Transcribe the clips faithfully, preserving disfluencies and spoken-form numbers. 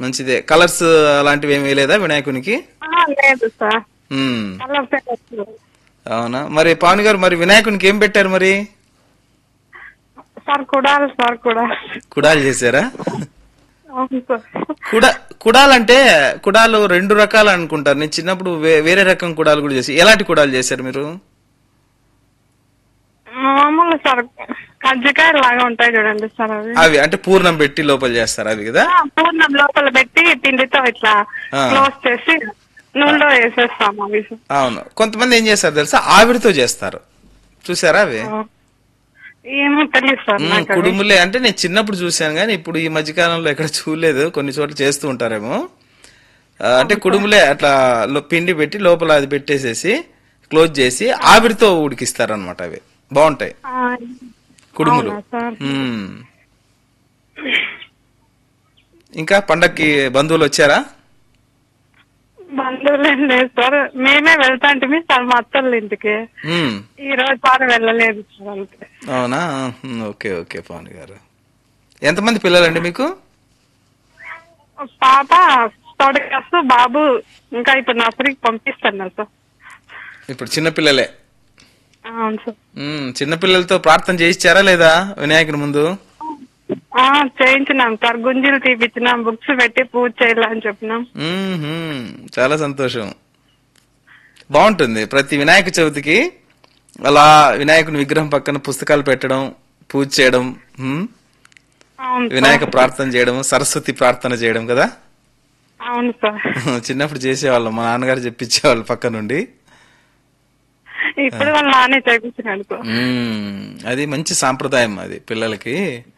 మంచిదే. కలర్స్ అలాంటివి ఏమీ లేదా వినాయకునికి? ఆ, లేదు సార్, ఉమ్, కలర్ పెట్టచ్చు. అవునా. మరి పావని గారు, మరి వినాయకునికి ఏం పెట్టారు మరి? Sir కుడాలి sir, కుడాలి. కుడాలు చేశారా? అవును సార్. కుడా కుడాలంటే కుడాలు రెండు రకాలు అనుకుంటారు. నేను చిన్నప్పుడు వే- వేరే రకం కుడాలు కూడా చేసి. ఎలాంటి కుడాలు చేశారు మీరు? మామూలు సార్, కజ్జికాయ లాగా ఉంటాయి చూడండి సార్, అవి అవి అంటే పూర్ణం పెట్టి లోపల చేస్తారు అవి కదా? ఆ, పూర్ణం లోపల పెట్టి పిండితో ఇట్లా ఆ. క్లోజ్ చేసి నూనెలో వేసేస్తాం అవి. అవును. కొంతమంది ఏం చేస్తారు తెలుసా, ఆవిరితో చేస్తారు. చూసారా అవి? ఏమో తెలియదు సార్ మ్మ్, నాకు అవి. కుడుములే అంటే నేను చిన్నప్పుడు చూశాను కానీ ఇప్పుడు ఈ మధ్యకాలంలో ఎక్కడ చూడలేదు. కొన్ని చోట్ల చేస్తూ ఉంటారేమో. ఆ, అంటే కుడుములే అట్లా లో- పిండి పెట్టి లోపల అది పెట్టేసేసి క్లోజ్ చేసి ఆవిరితో ఉడికిస్తారు అనమాట. అవి బాగుంటాయి ఆ, కుడుములు. అవునా సార్? మ్మ్. ఇంకా పండక్కి బంధువులు వచ్చారా? బంధువులు ఏం లేదు సార్, మేమే వెళ్తాంటిమి సార్ మా అత్తళ్ళ ఇంటికి. మ్మ్. ఈ రోజు సార్ వెళ్ళలేదు సార్ అంతే. అవునా. మ్మ్, ఓకే ఓకే పావని గారు. ఎంతమంది పిల్లలండి మీకు? పాప థర్డ్ క్లాస్, బాబు ఇంకా ఇప్పుడు నర్సరీకి పంపిస్తున్నా సార్. ఇప్పుడు చిన్నపిల్లలే. అవును సార్. మ్మ్, చిన్నపిల్లలతో ప్రార్థన చేయించారా లేదా వినాయకుని ముందు? ఆ, చేయించినాం సార్, గుంజీలు తీపిచ్చినాం, బుక్స్ పెట్టి పూజ చేయాలని చెప్పినాం. మ్మ్హ్మ్. చాలా సంతోషం. బాగుంటుంది ప్రతి వినాయక చవితికి అలా వినాయకుని విగ్రహం పక్కన పుస్తకాలు పెట్టడం, పూజ చేయడం, మ్మ్, అవును సార్. వినాయక ప్రార్థన చేయడం, సరస్వతి ప్రార్థన చేయడం కదా. అవును సార్. చిన్నప్పుడు చేసేవాళ్ళం, మా నాన్నగారు చెప్పించేవాళ్ళు పక్క నుండి. ఇప్పుడు వాళ్ళ నానే చేయించినాడు సార్. మ్మ్. అది మంచి సాంప్రదాయం. అది పిల్లలకి.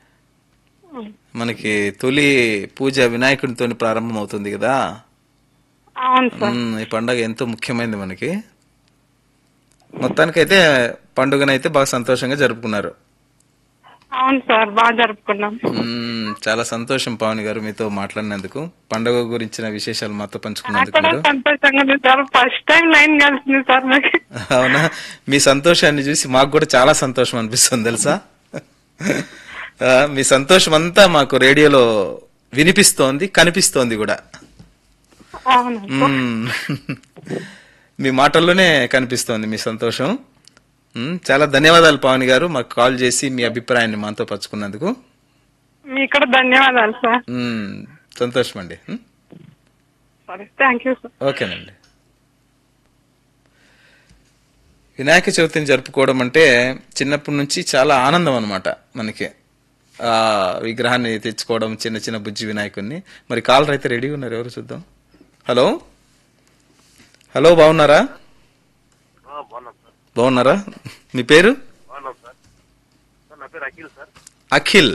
మనకి తొలి పూజ వినాయకునితో ప్రారంభం అవుతుంది కదా. అవును సార్. మ్మ్, ఈ పండగ ఎంతో ముఖ్యమైనది మనకి. మొత్తానికైతే పండుగనైతే బాగా సంతోషంగా జరుపుకున్నారు. అవును సార్, బాగా జరుపుకున్నాం. మ్మ్, చాలా సంతోషం పావని గారు మీతో మాట్లాడినందుకు, పండుగ గురించిన విశేషాలు మాతో పంచుకున్నందుకు. అక్కడ మీరు సంతోషంగా ఉంది సార్, ఫస్ట్ టైం లైన్ కలిసింది సార్ నాకు. అవునా. మీ సంతోషాన్ని చూసి మాకు కూడా చాలా సంతోషం అనిపిస్తుంది తెలుసా. ఆ, మీ సంతోషం అంతా మాకు రేడియోలో వినిపిస్తోంది, కనిపిస్తోంది కూడా. అవును సార్. మ్మ్. మీ మాటల్లోనే కనిపిస్తోంది మీ సంతోషం. మ్మ్, చాలా ధన్యవాదాలు పావని గారు, మాకు కాల్ చేసి మీ అభిప్రాయాన్ని మాతో పంచుకున్నందుకు. మీకు కూడా ధన్యవాదాలు సార్. మ్మ్, సంతోషం అండి. మ్మ్, సరే, థ్యాంక్ యూ సార్. ఓకేనండి. వినాయక చవితిని జరుపుకోవడం అంటే చిన్నప్పటి నుంచి చాలా ఆనందం అనమాట మనకి. ఆ విగ్రహాన్ని తెచ్చుకోవడం, చిన్న చిన్న బుజ్జి వినాయకుడిని. మరి కాలర్ అయితే రెడీగా ఉన్నారు, ఎవరు చూద్దాం. హలో హలో బాగున్నారా? బాగున్నారా? మీ పేరు? అఖిల్.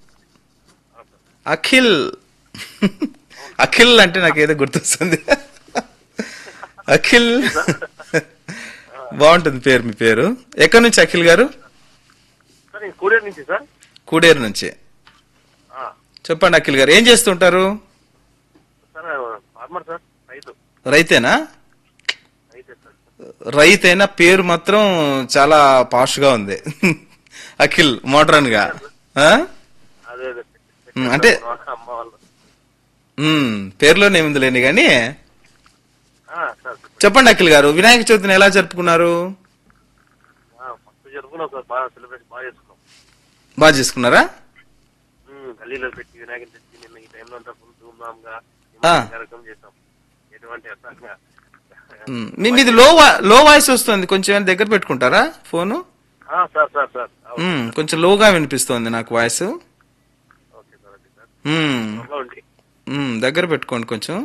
అఖిల్ అఖిల్ అంటే నాకు ఏదో గుర్తొస్తుంది. అఖిల్ బాగుంటుంది పేరు. మీ పేరు ఎక్కడి నుంచి అఖిల్ గారు? కూడేరు నుంచి సార్. కూడేరు నుంచి. చెప్పండి అఖిల్ గారు, ఏం చేస్తుంటారు? సార్ ఫార్మర్ సార్, రైతు. రైతేనా? రైతే సార్. రైతైనా పేరు మాత్రం చాలా పాష్ గా ఉంది. అఖిల్ మోడర్న్ గా. ఆ? అదే అదే ఉమ్, అంటే అమ్మ వాళ్ళు. ఉమ్, పేరులోనే ఉంది లేని గాని. ఆ, సార్ చెప్పండి అఖిల్ గారు, వినాయక చవితిని ఎలా జరుపుకున్నారు? ఫస్ట్ జరుపుకున్నాం సార్, బాగా సెలబ్రేషన్ బాగా చేసుకున్నాం. బాగా చేసుకున్నారా? ఉమ్, గల్లీలో పెట్టి వినాయకుని తెచ్చి నిన్న ఈ టైంలో అంతా ఫుల్ ధూమ్ధామ్ గా ఆ. కార్యక్రమం చేసాం. ఎటువంటి అసంగా ఉమ్, మీ మీది లో వా- లో వాయిస్ వస్తుంది, కొంచెం ఏమైనా దగ్గర పెట్టుకుంటారా ఫోను? సార్ సార్ సార్ అవును. ఉమ్, కొంచెం లోగా వినిపిస్తోంది నాకు voice. Okay sir, okay sir. ఉమ్, త్వరలో ఉండి ఉమ్, దగ్గర పెట్టుకోండి కొంచెం.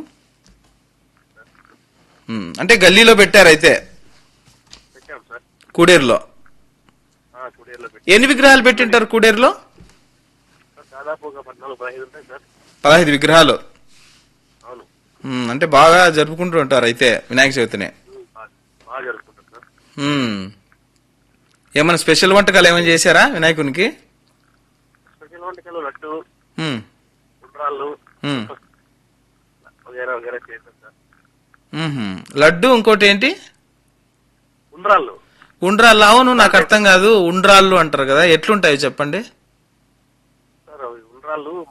ఉమ్, అంటే గల్లీలో పెట్టారైతే పెట్టాం సార్. కూడేరులో. ఆ, కూడేరులో పెట్టి ఎన్ని విగ్రహాలు పెట్టింటారు కూడేరులో? సార్ దాదాపు ఒక పద్నాలుగు పదహైదు ఉంటాయి సార్. పదహైదు విగ్రహాలు. అవును. ఉమ్, అంటే బాగా జరుపుకుంటూ ఉంటారు అయితే వినాయక చవితిని. ఉమ్, బాగా బాగా జరుపుకుంటాం సార్. ఉమ్, ఏమైనా స్పెషల్ వంటకాలు ఏమైనా చేశారా వినాయకునికి? స్పెషల్ వంటకాలు లడ్డు, ఉమ్, ఉండ్రాళ్ళు ఉమ్, వగేరా వగేరా చేస్తాం సార్. ఉమ్హుం. లడ్డు, ఇంకోటి ఏంటి? ఉండ్రాళ్ళు ఉండ్రాళ్ళు. అవును, నాకు అర్థం కాదు. ఉండ్రాళ్ళు అంటారు కదా, ఎట్లుంటాయి చెప్పండి. సార్, అవి ఉండ్రాళ్ళు మన సేమ్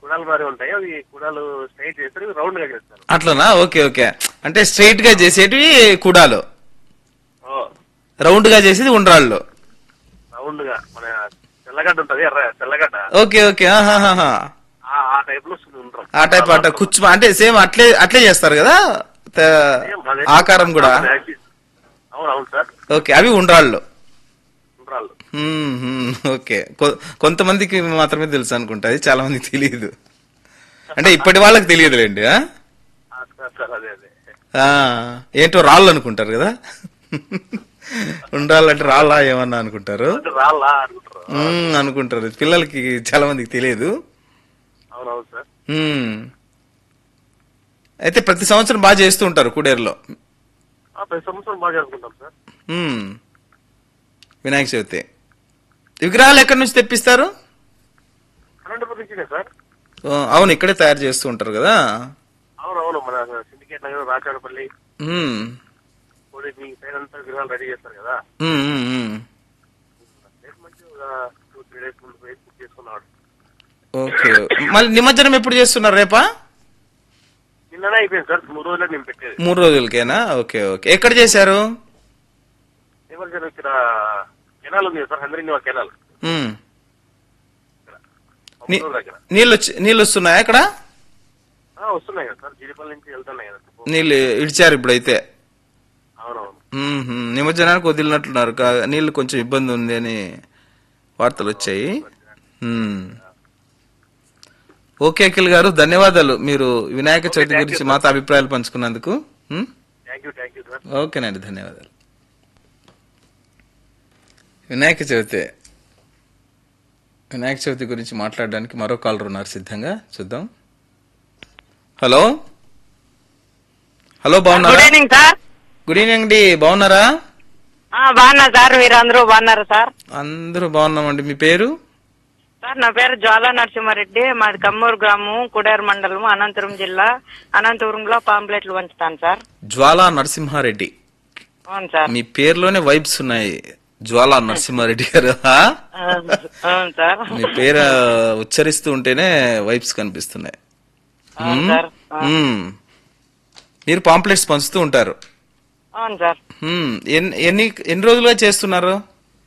కుడాలు మారి ఉంటాయి, అవి కుడాలు స్ట్రైట్ చేస్తారు, రౌండ్ గా చేస్తారు. అట్లనా? Okay okay. అంటే స్ట్రైట్ గా చేసేటివి కుడాలు, ఓ రౌండ్ గా చేసేది ఉండ్రాళ్ళు. రౌండ్ గా మన తెల్లగడ్డ ఉంటది, ఎర్ర తెల్లగడ్డ, ఓకే ఓకే. ఆహాహాహా. ఆ ఆ టైప్ లో వస్తుంది ఉండ్రం. ఆ టైప్ అట్ట కుచ్చు అంటే సేమ్ అట్లే అట్లే చేస్తారు కదా త- ఆకారం కూడా. అవును అవును సార్, ఓకే, అవి ఉండ్రాళ్ళు. ఉండ్రాళ్ళు. మ్మ్, మ్మ్, ఓకే. కొ- కొంతమందికి మాత్రమే తెలుసు అనుకుంటా, అది చాలా మందికి తెలియదు. అంటే ఇప్పటి వాళ్ళకి తెలియదులేండి. ఆ? ఆ, సార్ సార్ అదే అదే ఆ, ఏంటో రాళ్ళు అనుకుంటారు కదా. ఉండాలంటే రాళ్ళా ఏమన్నా అనుకుంటారు. అంటే రాళ్ళా అనుకుంటారు. మ్మ్, అనుకుంటారు. పిల్లలకి చాలా మందికి తెలియదు. అవునవును సార్. మ్మ్. అయితే ప్రతి సంవత్సరం బాగా చేస్తూ ఉంటారు కుడేరులో. ఆ, ప్రతి సంవత్సరం బాగా జరుపుకుంటాం సార్. మ్మ్. వినాయక చవితి విగ్రహాలు ఎక్కడి నుంచి తెప్పిస్తారు? అనంతపురం నుంచినే సార్. ఓ, అవును, ఇక్కడే తయారు చేస్తూ ఉంటారు కదా. అవునవును, మన సిండికేట్ నగర్, రాచాడపల్లి, మ్మ్. కోడి మీ సైడ్ అంతా విగ్రహాలు రెడీ చేస్తారు కదా. మ్మ్, మ్మ్, మ్మ్. రేపు మంచిగా టూ త్రీ డేస్ ముందు పోయి బుక్ చేసుకున్నాడు. ఓకే. మళ్ళీ నిమజ్జనం ఎప్పుడు చేస్తున్నారు? రేపా? నిన్ననే అయిపోయింది సార్, మూడు రోజులే నేను పెట్టేది. మూడు రోజులకేనా? Okay okay. ఎక్కడ చేశారు? ఏమన్నా ఇక్కడ కెనాల్ ఉంది సార్, హంద్రీనివా కెనాల్ మ్మ్. నీ- అమూరు దగ్గర. నీళ్ళు వచ్చి- నీళ్ళు వస్తున్నాయా అక్కడ? ఆ, వస్తున్నాయి కదా సార్, జీడిపల్లి నుంచి వెళ్తున్నాయి కదా. నీళ్ళు ఇడిచారు ఇప్పుడైతే. అవునవును. మ్మ్హ్మ్. నిమజ్జనానికి వదిలినట్లున్నారు. కా- నీళ్ళు కొంచెం ఇబ్బంది ఉంది అని వార్తలు వచ్చాయి. మ్మ్. ఓకే అఖిల్ గారు, ధన్యవాదాలు. మీరు వినాయక చవితి thank you, గురించి sir. మాతో అభిప్రాయాలు పంచుకున్నందుకు. మ్మ్? Thank you thank you sir. ఓకేనండి, ధన్యవాదాలు. వినాయక చవితి వినాయక చవితి గురించి మాట్లాడడానికి మరో కాలర్ ఉన్నారు సిద్ధంగా. చూద్దాం. హలో హలో గుడ్ బాగున్నారా? Evening sir. గుడ్ ఈవినింగ్ అండి, బాగున్నారా? ఆ, బాగున్నా సార్, మీరు అందరూ బాగున్నారు సార్? అందరూ బాగున్నామండి. మీ పేరు? సార్ నా పేరు జ్వాలా నరసింహారెడ్డి, మాది కమ్మూరు గ్రామం, కుడేరు మండలం, అనంతపురం జిల్లా. అనంతపురంలో పాంప్లెట్లు పంచుతాను సార్. జ్వాలా నరసింహారెడ్డి. అవును సార్. మీ పేరులోనే వైబ్స్ ఉన్నాయి, జ్వాలా నరసింహారెడ్డి గారు. ఆ? అవును అవును సార్. మీ పేరు ఉచ్చరిస్తూ ఉంటేనే వైబ్స్ కనిపిస్తున్నాయి. అవును మ్మ్? సార్. ఆ, మ్మ్. మీరు పాంప్లెట్స్ పంచుతూ ఉంటారు. అవును సార్. మ్మ్. ఎన్ని ఎన్ని ఎన్ని రోజులుగా చేస్తున్నారు?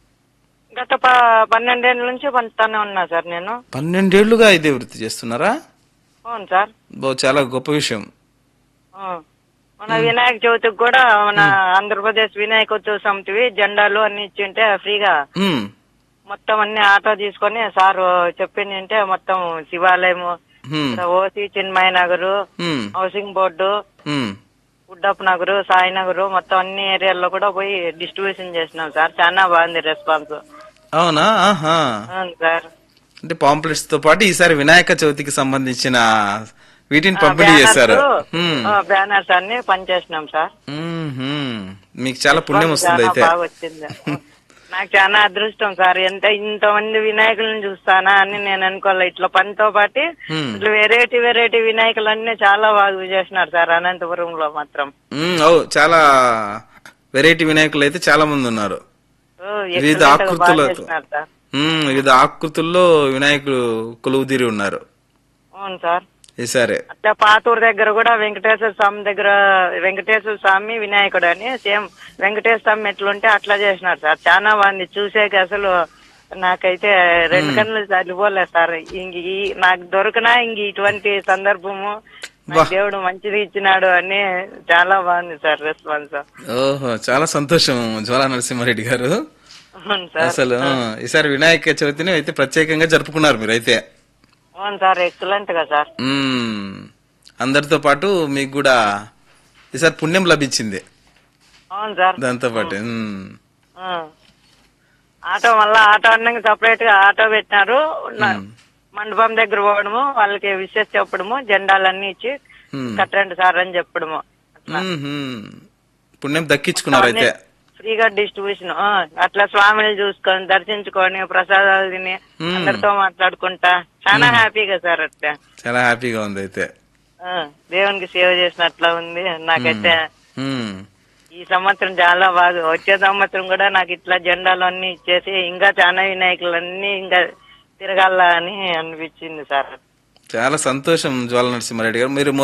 గత ప- పన్నెండేళ్ల నుంచి పంచుతానే ఉన్నా సార్ నేను. పన్నెండేళ్లుగా ఇదే వృత్తి చేస్తున్నారా? అవును సార్. బో, చాలా గొప్ప విషయం. ఆ, మన వినాయక చవితికి కూడా మన ఆంధ్రప్రదేశ్ వినాయకోత్సవ సమితివి జెండాలు అన్ని ఇచ్చింటే ఫ్రీగా మ్మ్. మొత్తం అన్ని ఆటో తీసుకొని సార్ చెప్పిందంటే మొత్తం శివాలయము, మ్మ్. ఇక్కడ ఓసి చిన్మయ నగరు, మ్మ్. హౌసింగ్ బోర్డు, మ్మ్. గుడ్డప్ప నగరు, సాయి నగరు, మొత్తం అన్ని ఏరియాల్లో కూడా పోయి డిస్ట్రిబ్యూషన్ చేసినాం సార్. చాలా బాగుంది రెస్పాన్స్. అవునా? ఆహా. అవును సార్. అంటే పాంప్లెట్స్ తో పాటు ఈసారి వినాయక చవితికి సంబంధించిన వీటిని పంపిణీ చేశారు. మ్మ్. బ్యానర్స్ అన్ని పనిచేసినాం సార్. మ్మ్హ్మ్. మీకు చాలా పుణ్యం వస్తుంది చాలా అయితే. బాగా వచ్చింది. నాకు చాలా అదృష్టం సార్, ఎంత ఇంతమంది వినాయకులను చూస్తానా అని నేను అనుకోలే. ఇట్లా పనితో పాటు మ్మ్. ఇట్లా వెరైటీ వెరైటీ వినాయకులన్నీ చాలా బాగా చేసినారు సార్ అనంతపురంలో మాత్రం. మ్మ్. అవు, చాలా వెరైటీ వినాయకులు అయితే చాలా మంది ఉన్నారు. ఓ, వివిధ excellent గా బాగా ఆకృతులతో. చేసినారు సార్. మ్మ్. వివిధ ఆకృతుల్లో వినాయకులు కొలువుదీరి ఉన్నారు అవును సార్. ఈసారి. అట్లా పాతూరు దగ్గర కూడా వెంకటేశ్వర స్వామి దగ్గర వెంకటేశ్వర స్వామి వినాయకుడు అని సేమ్ వెంకటేశ్వర స్వామి ఎట్లుంటే అట్లా చేసినారు సార్. చాలా బాగుంది చూసేకి. అసలు నాకైతే రెండు కన్నులు చల్లిపోలేదు సార్. ఇంక ఈ- నాకు దొరికినా ఇంక ఇటువంటి సందర్భము నాకు బా. దేవుడు మంచిది ఇచ్చినాడు అని చాలా బాగుంది సార్ రెస్పాన్స్. ఓహో, చాలా సంతోషం జ్వాలా నరసింహారెడ్డి గారు. అవును సార్. అసలు ఆ, ఈసారి వినాయక చవితిని అయితే ప్రత్యేకంగా జరుపుకున్నారు మీరు అయితే. అవును సార్, ఎక్సలెంట్ గా సార్. మ్మ్. అందరితో పాటు మీకు కూడా ఈసారి పుణ్యం లభించింది అవును సార్. దాంతో పాటు. మ్మ్. ఆ. ఆటో మళ్ళా ఆటో అన్నకి సపరేట్ గా ఆటో పెట్టినారు. నా- మండపం దగ్గర పోవడము, వాళ్ళకి విషెస్ చెప్పడము, జెండాలన్నీ ఇచ్చి మ్మ్. కట్టండి సార్ అని చెప్పడము. అట్లా మ్మ్హ్మ్. పుణ్యం దక్కించుకున్నారు అయితే. ఫ్రీగా డిస్ట్రిబ్యూషన్. అట్లా స్వామిని చూసుకొని దర్శించుకొని ప్రసాదాలు తిని మ్మ్. అందరితో మాట్లాడుకుంటా చాలా హ్యాపీగా సార్. అట్లా చాలా హ్యాపీగా ఉంది అయితే. ఆ, దేవునికి సేవ చేసినట్లా ఉంది నాకైతే. మ్మ్. ఈ సంవత్సరం చాలా బాగా, వచ్చే సంవత్సరం కూడా నాకు ఇట్లా జెండాలు అన్ని ఇచ్చేసి ఇంకా చాలా వినాయకులన్నీ ఇంకా తిరగాల అని అనిపించింది సార్. చాలా సంతోషం జ్వాల నరసింహారెడ్డి గారు. మీరు